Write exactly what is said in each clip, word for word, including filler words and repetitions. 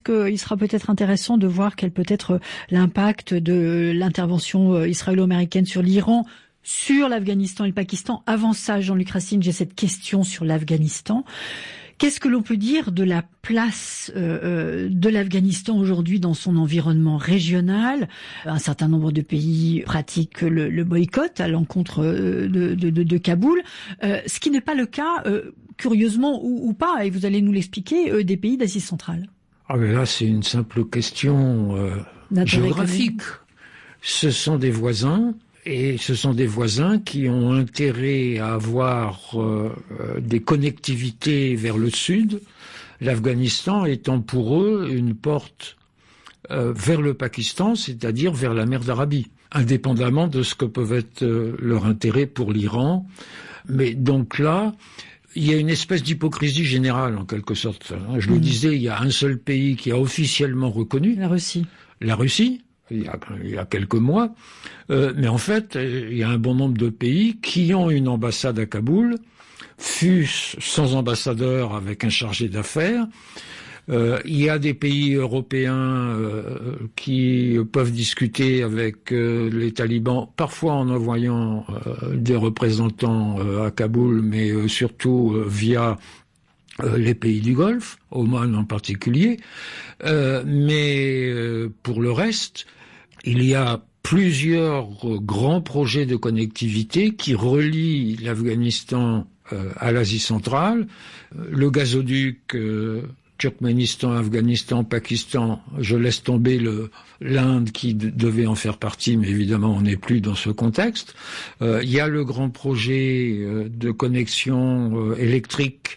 qu'il sera peut-être intéressant de voir quel peut être l'impact de l'intervention israélo-américaine sur l'Iran, sur l'Afghanistan et le Pakistan. Avant ça, Jean-Luc Racine, j'ai cette question sur l'Afghanistan. Qu'est-ce que l'on peut dire de la place euh, de l'Afghanistan aujourd'hui dans son environnement régional? Un certain nombre de pays pratiquent le, le boycott à l'encontre de, de, de, de Kaboul, euh, ce qui n'est pas le cas, euh, curieusement ou, ou pas, et vous allez nous l'expliquer, euh, des pays d'Asie centrale. Ah mais là, c'est une simple question euh, géographique. Ce sont des voisins. Et ce sont des voisins qui ont intérêt à avoir euh, des connectivités vers le sud, l'Afghanistan étant pour eux une porte euh, vers le Pakistan, c'est-à-dire vers la mer d'Arabie, indépendamment de ce que peuvent être euh, leurs intérêts pour l'Iran. Mais donc là, il y a une espèce d'hypocrisie générale, en quelque sorte. Je mmh. le disais, il y a un seul pays qui a officiellement reconnu... La Russie. La Russie. Il y, a, il y a quelques mois, euh, mais en fait, il y a un bon nombre de pays qui ont une ambassade à Kaboul, fût-ce sans ambassadeur avec un chargé d'affaires. Euh, il y a des pays européens euh, qui peuvent discuter avec euh, les talibans, parfois en envoyant euh, des représentants euh, à Kaboul, mais euh, surtout euh, via Euh, les pays du Golfe, Oman en particulier, euh, mais euh, pour le reste, il y a plusieurs euh, grands projets de connectivité qui relient l'Afghanistan euh, à l'Asie centrale. Euh, le gazoduc euh, Turkménistan, Afghanistan, Pakistan, je laisse tomber le, l'Inde qui de, devait en faire partie, mais évidemment on n'est plus dans ce contexte. Euh, il y a le grand projet euh, de connexion euh, électrique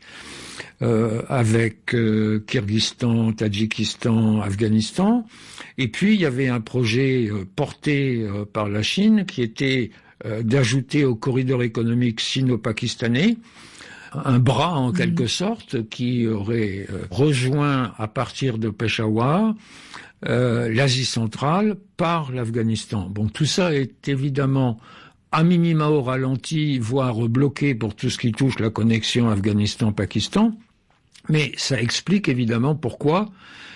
Euh, avec euh, Kirghizistan, Tadjikistan, Afghanistan. Et puis, il y avait un projet euh, porté euh, par la Chine qui était euh, d'ajouter au corridor économique sino-pakistanais un bras, en quelque mmh. sorte, qui aurait euh, rejoint à partir de Peshawar euh, l'Asie centrale par l'Afghanistan. Bon, tout ça est évidemment à minima au ralenti, voire bloqué pour tout ce qui touche la connexion Afghanistan-Pakistan. Mais ça explique évidemment pourquoi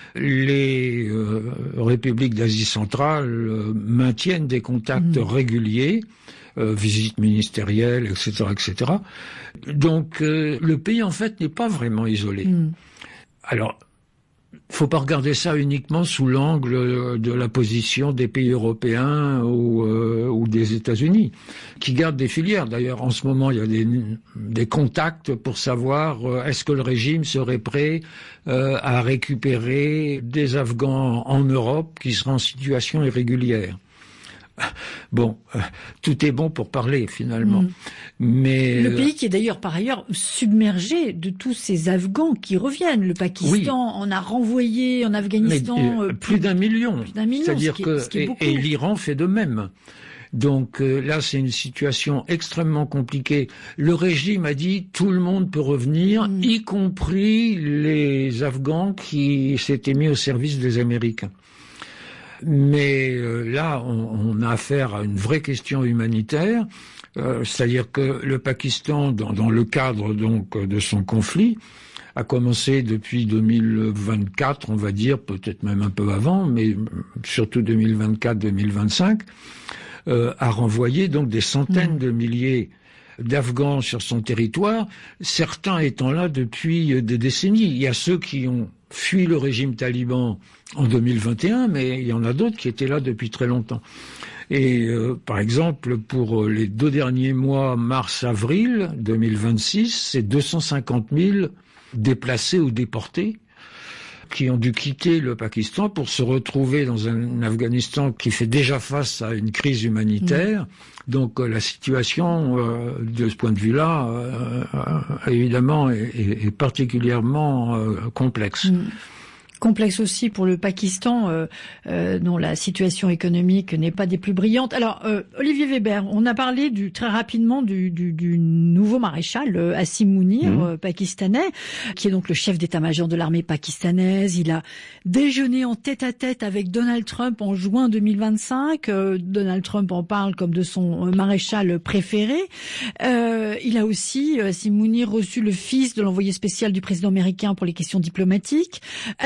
les euh, républiques d'Asie centrale euh, maintiennent des contacts mmh. réguliers, euh, visites ministérielles, et cetera, et cetera. Donc euh, le pays en fait n'est pas vraiment isolé. Mmh. Alors, faut pas regarder ça uniquement sous l'angle de la position des pays européens ou, euh, ou des États-Unis, qui gardent des filières. D'ailleurs, en ce moment, il y a des, des contacts pour savoir euh, est-ce que le régime serait prêt euh, à récupérer des Afghans en Europe qui seraient en situation irrégulière. Bon, euh, tout est bon pour parler finalement. Mmh. Mais le pays qui est d'ailleurs par ailleurs submergé de tous ces Afghans qui reviennent. Le Pakistan oui. en a renvoyé en Afghanistan Mais, euh, plus, plus d'un million. Plus d'un million. C'est-à-dire ce que ce qui est et, et l'Iran fait de même. Donc euh, là, c'est une situation extrêmement compliquée. Le régime a dit tout le monde peut revenir, mmh. y compris les Afghans qui s'étaient mis au service des Américains. Mais euh, là, on, on a affaire à une vraie question humanitaire, euh, c'est-à-dire que le Pakistan, dans, dans le cadre donc de son conflit, a commencé depuis deux mille vingt-quatre, on va dire, peut-être même un peu avant, mais surtout deux mille vingt-quatre deux mille vingt-cinq, euh, a renvoyé donc des centaines mmh. de milliers d'Afghans sur son territoire, certains étant là depuis des décennies. Il y a ceux qui ont fui le régime taliban en deux mille vingt et un, mais il y en a d'autres qui étaient là depuis très longtemps. Et euh, par exemple, pour les deux derniers mois, mars-avril deux mille vingt-six, c'est deux cent cinquante mille déplacés ou déportés qui ont dû quitter le Pakistan pour se retrouver dans un Afghanistan qui fait déjà face à une crise humanitaire. Mmh. Donc euh, la situation, euh, de ce point de vue-là, euh, euh, évidemment, est, est particulièrement euh, complexe. Mmh. Complexe aussi pour le Pakistan, euh, euh, dont la situation économique n'est pas des plus brillantes. Alors, euh, Olivier Weber, on a parlé du, très rapidement du, du, du nouveau maréchal euh, Asim Mounir, mmh. euh, pakistanais, qui est donc le chef d'état-major de l'armée pakistanaise. Il a déjeuné en tête-à-tête avec Donald Trump en juin deux mille vingt-cinq. Euh, Donald Trump en parle comme de son euh, maréchal préféré. Euh, il a aussi, Asim Mounir, reçu le fils de l'envoyé spécial du président américain pour les questions diplomatiques. Alors,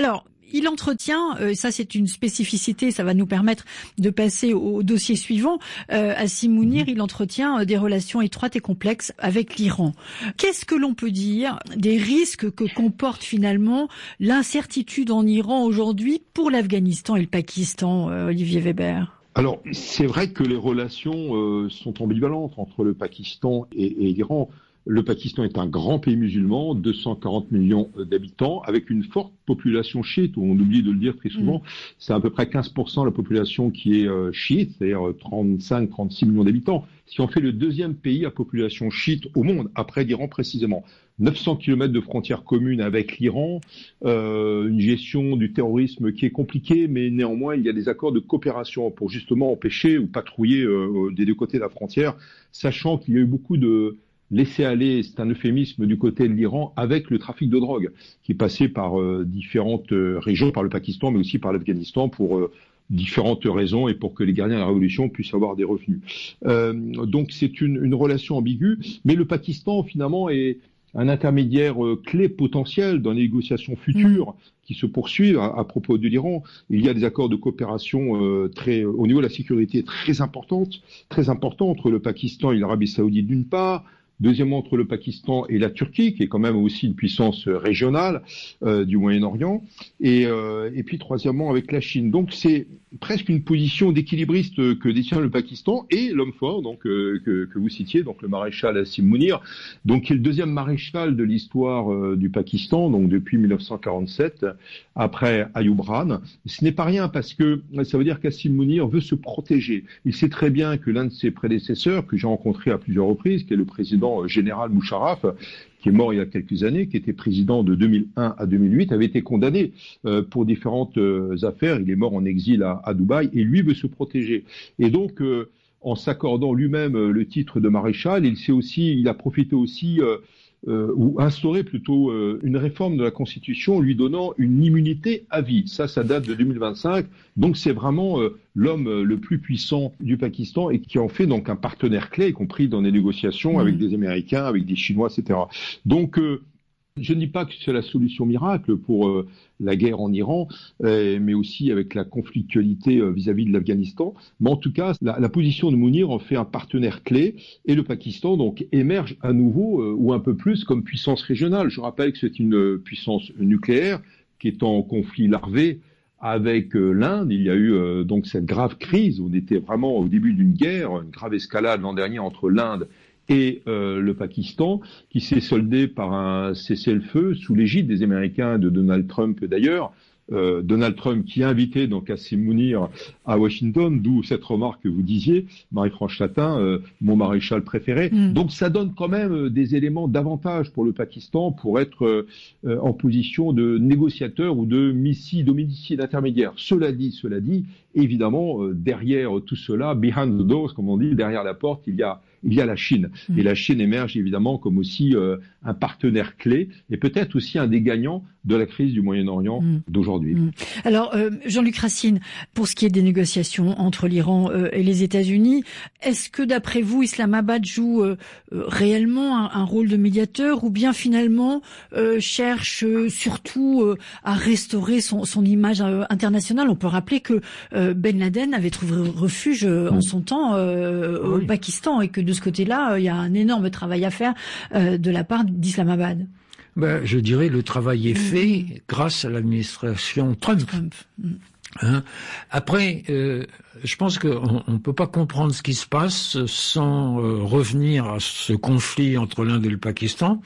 il entretient, euh, ça c'est une spécificité, ça va nous permettre de passer au, au dossier suivant, euh, Hassim Mounir, il entretient euh, des relations étroites et complexes avec l'Iran. Qu'est-ce que l'on peut dire des risques que comporte finalement l'incertitude en Iran aujourd'hui pour l'Afghanistan et le Pakistan, euh, Olivier Weber? Alors, c'est vrai que les relations euh, sont ambivalentes entre le Pakistan et, et l'Iran. Le Pakistan est un grand pays musulman, deux cent quarante millions d'habitants, avec une forte population chiite. On oublie de le dire très souvent. Mmh. C'est à peu près quinze pour cent de la population qui est euh, chiite, c'est-à-dire trente-cinq à trente-six millions d'habitants, ce qui en fait le deuxième pays à population chiite au monde, après l'Iran précisément. neuf cents kilomètres de frontières communes avec l'Iran, euh, une gestion du terrorisme qui est compliquée, mais néanmoins il y a des accords de coopération pour justement empêcher ou patrouiller euh, des deux côtés de la frontière, sachant qu'il y a eu beaucoup de laisser aller, c'est un euphémisme du côté de l'Iran, avec le trafic de drogue, qui est passé par euh, différentes euh, régions, par le Pakistan, mais aussi par l'Afghanistan, pour euh, différentes raisons et pour que les gardiens de la révolution puissent avoir des revenus. Euh, donc c'est une, une relation ambiguë, mais le Pakistan, finalement, est un intermédiaire euh, clé potentiel dans les négociations futures qui se poursuivent à, à propos de l'Iran. Il y a des accords de coopération euh, très, au niveau de la sécurité très importantes, très importants entre le Pakistan et l'Arabie Saoudite d'une part, deuxièmement entre le Pakistan et la Turquie, qui est quand même aussi une puissance régionale euh, du Moyen-Orient, et, euh, et puis troisièmement avec la Chine. Donc c'est presque une position d'équilibriste que détient le Pakistan et l'homme fort, donc euh, que, que vous citiez, donc le maréchal Hassim Mounir, donc qui est le deuxième maréchal de l'histoire euh, du Pakistan, donc depuis mille neuf cent quarante-sept, après Ayub Khan. Ce n'est pas rien parce que ça veut dire qu'Hassim Mounir veut se protéger. Il sait très bien que l'un de ses prédécesseurs, que j'ai rencontré à plusieurs reprises, qui est le président général Musharraf, qui est mort il y a quelques années, qui était président de deux mille un à deux mille huit, avait été condamné euh, pour différentes euh, affaires. Il est mort en exil à, à Dubaï et lui veut se protéger. Et donc, euh, en s'accordant lui-même euh, le titre de maréchal, il s'est aussi, il a profité aussi euh, euh, ou instauré plutôt euh, une réforme de la Constitution lui donnant une immunité à vie. Ça, ça date de deux mille vingt-cinq. Donc c'est vraiment euh, l'homme euh, le plus puissant du Pakistan et qui en fait donc un partenaire clé, y compris dans les négociations mmh. avec des Américains, avec des Chinois, et cetera. Donc euh, je ne dis pas que c'est la solution miracle pour euh, la guerre en Iran, euh, mais aussi avec la conflictualité euh, vis-à-vis de l'Afghanistan. Mais en tout cas, la, la position de Mounir en fait un partenaire clé et le Pakistan donc émerge à nouveau euh, ou un peu plus comme puissance régionale. Je rappelle que c'est une euh, puissance nucléaire qui est en conflit larvé avec euh, l'Inde. Il y a eu euh, donc cette grave crise. On était vraiment au début d'une guerre, une grave escalade l'an dernier entre l'Inde et euh, le Pakistan, qui s'est soldé par un cessez-le-feu sous l'égide des Américains, de Donald Trump d'ailleurs. Euh, Donald Trump qui a invité donc Hassim Mounir à Washington, d'où cette remarque que vous disiez, Marie-France Chatin, euh, mon maréchal préféré. Mm. Donc ça donne quand même euh, des éléments d'avantage pour le Pakistan pour être euh, euh, en position de négociateur ou de missie, d'homicide intermédiaire. Cela dit, cela dit, évidemment, euh, derrière tout cela, behind the doors, comme on dit, derrière la porte, il y a il y a la Chine. Mmh. Et la Chine émerge évidemment comme aussi euh, un partenaire clé et peut-être aussi un des gagnants de la crise du Moyen-Orient mmh. d'aujourd'hui. Mmh. Alors, euh, Jean-Luc Racine, pour ce qui est des négociations entre l'Iran euh, et les États-Unis, est-ce que d'après vous, Islamabad joue euh, réellement un, un rôle de médiateur ou bien finalement euh, cherche euh, surtout euh, à restaurer son, son image euh, internationale? On peut rappeler que euh, Ben Laden avait trouvé refuge euh, mmh. en son temps euh, oui. au Pakistan et que de ce côté-là, il y a un énorme travail à faire euh, de la part d'Islamabad. Ben, je dirais le travail est fait mmh. grâce à l'administration Trump. Trump. Mmh. Hein? Après, euh, je pense qu'on ne peut pas comprendre ce qui se passe sans euh, revenir à ce conflit entre l'Inde et le Pakistan.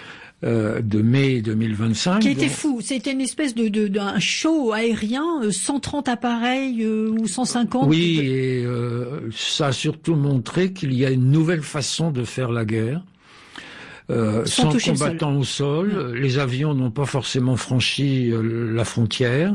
Euh, de mai deux mille vingt-cinq. Qui a été dont... fou. C'était une espèce de, de, d'un show aérien, euh, cent trente appareils euh, ou cent cinquante. Oui, et euh, ça a surtout montré qu'il y a une nouvelle façon de faire la guerre. Euh, sans sans combattants au sol. Ouais. Les avions n'ont pas forcément franchi euh, la frontière.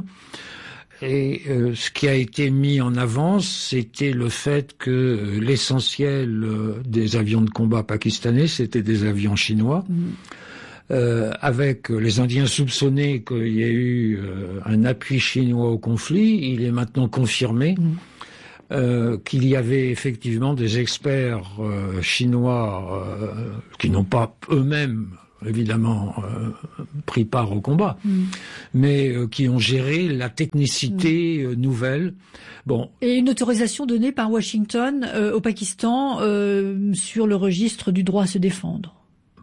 Et euh, ce qui a été mis en avant, c'était le fait que euh, l'essentiel euh, des avions de combat pakistanais, c'était des avions chinois. Mmh. Euh, avec les Indiens soupçonnés qu'il y a eu euh, un appui chinois au conflit, il est maintenant confirmé mmh. euh, qu'il y avait effectivement des experts euh, chinois euh, qui n'ont pas eux-mêmes évidemment euh, pris part au combat, mm. mais euh, qui ont géré la technicité mm. euh, nouvelle. Bon. Et une autorisation donnée par Washington euh, au Pakistan euh, sur le registre du droit à se défendre.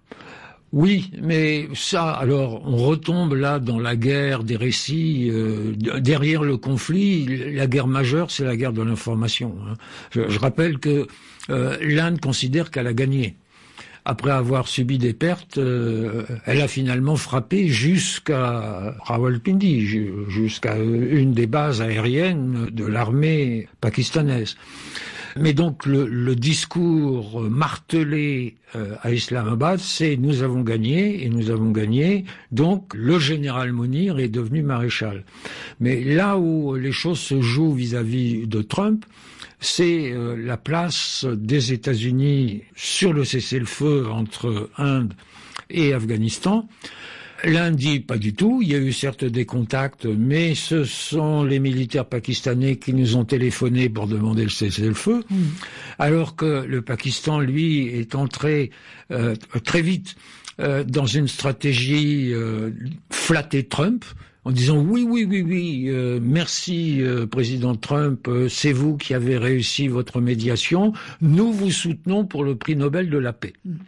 Oui, mais ça, alors, on retombe là dans la guerre des récits. Euh, derrière le conflit, la guerre majeure, c'est la guerre de l'information. Hein. Je, je rappelle que euh, l'Inde considère qu'elle a gagné. Après avoir subi des pertes, euh, elle a finalement frappé jusqu'à Rawalpindi, jusqu'à une des bases aériennes de l'armée pakistanaise. Mais donc le, le discours martelé euh, à Islamabad, c'est nous avons gagné et nous avons gagné, donc le général Mounir est devenu maréchal. Mais là où les choses se jouent vis-à-vis de Trump, c'est euh, la place des États-Unis sur le cessez-le-feu entre Inde et Afghanistan. L'Inde dit pas du tout, il y a eu certes des contacts, mais ce sont les militaires pakistanais qui nous ont téléphoné pour demander le cessez-le-feu, mmh. alors que le Pakistan, lui, est entré euh, très vite euh, dans une stratégie euh, flatter Trump, en disant oui, oui, oui, oui, euh, merci euh, président Trump, euh, c'est vous qui avez réussi votre médiation, nous vous soutenons pour le prix Nobel de la paix. Mmh.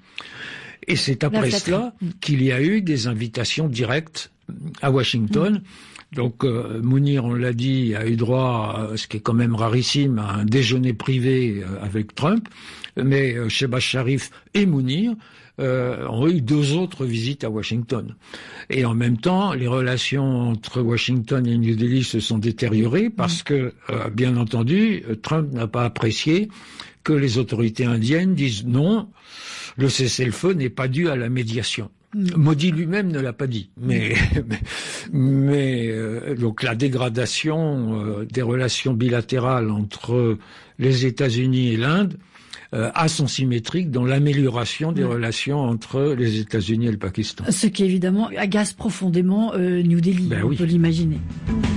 Et c'est après cela qu'il y a eu des invitations directes à Washington. Mmh. Donc euh, Mounir, on l'a dit, a eu droit, à, ce qui est quand même rarissime, à un déjeuner privé euh, avec Trump. Mais euh, Shehbaz Sharif et Mounir euh, ont eu deux autres visites à Washington. Et en même temps, les relations entre Washington et New Delhi se sont détériorées parce mmh. que, euh, bien entendu, Trump n'a pas apprécié que les autorités indiennes disent non, le cessez-le-feu n'est pas dû à la médiation. Mmh. Modi lui-même ne l'a pas dit, mais mais, mais euh, donc la dégradation euh, des relations bilatérales entre les États-Unis et l'Inde euh, a son symétrique dans l'amélioration des mmh. relations entre les États-Unis et le Pakistan. Ce qui évidemment agace profondément euh, New Delhi, ben on oui. peut l'imaginer.